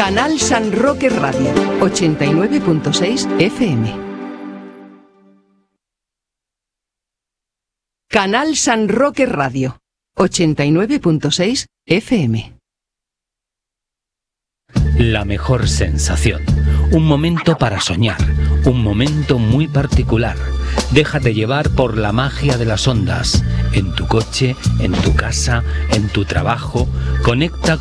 Canal San Roque Radio, 89.6 FM. Canal San Roque Radio, 89.6 FM. La mejor sensación. Un momento para soñar. Un momento muy particular. Déjate llevar por la magia de las ondas. En tu coche, en tu casa, en tu trabajo. Conecta